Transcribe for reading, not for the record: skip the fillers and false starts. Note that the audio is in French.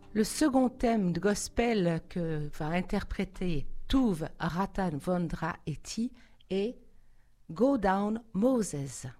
Le second thème de gospel que va interpréter Tuve Ratan Vondra Eti est Go Down Moses.